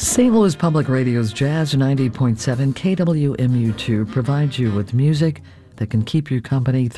St. Louis Public Radio's Jazz 90.7 KWMU2 provides you with music that can keep you company